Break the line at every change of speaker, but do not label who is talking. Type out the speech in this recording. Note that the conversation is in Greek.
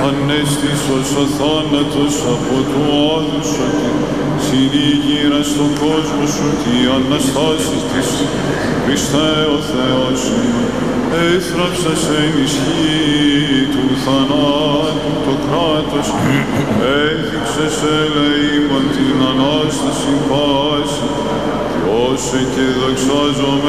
ανέστησος ο θάνατος από του άδους ότι συνήγηρα στον κόσμο σου και οι Αναστάσεις της Χριστέ ο Θεός έθραψας εν ισχύ του θανάτου το κράτος, έδειξες ελεήμων την Ανάσταση πάση, δώσε και δοξάζομαι